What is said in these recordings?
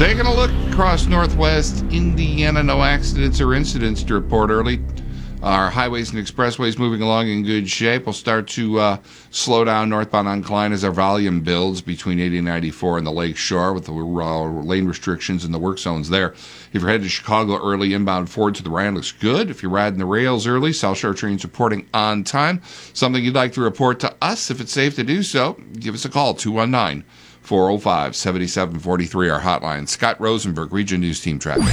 Taking a look across northwest Indiana, no accidents or incidents to report early. Our highways and expressways moving along in good shape. We'll start to slow down northbound on Klein as our volume builds between 80 and 94 in the Lake Shore with the lane restrictions and the work zones there. If you're headed to Chicago early, inbound Ford to the Rand looks good. If you're riding the rails early, South Shore trains reporting on time. Something you'd like to report to us, if it's safe to do so, give us a call, 219-405-7743, our hotline. Scott Rosenberg, Region News Team Traffic.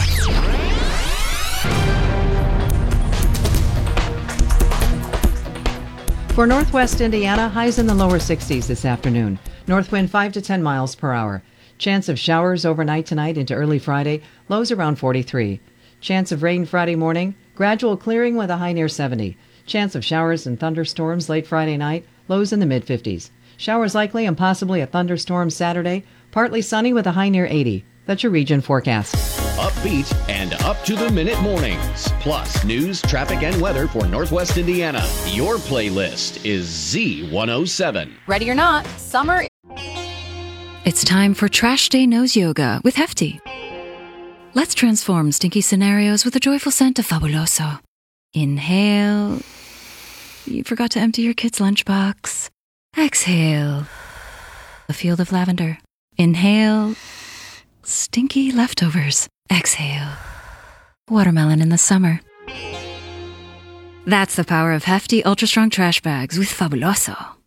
For northwest Indiana, highs in the lower 60s this afternoon. North wind 5 to 10 miles per hour. Chance of showers overnight tonight into early Friday, lows around 43. Chance of rain Friday morning, gradual clearing with a high near 70. Chance of showers and thunderstorms late Friday night, lows in the mid-50s. Showers likely and possibly a thunderstorm Saturday, partly sunny with a high near 80. That's your region forecast. Upbeat and up-to-the-minute mornings. Plus news, traffic, and weather for Northwest Indiana. Your playlist is Z107. Ready or not, summer. It's time for Trash Day Nose Yoga with Hefty. Let's transform stinky scenarios with a joyful scent of Fabuloso. Inhale. You forgot to empty your kid's lunchbox. Exhale. A field of lavender. Inhale. Stinky leftovers. Exhale. Watermelon in the summer. That's the power of Hefty Ultra Strong Trash Bags with Fabuloso.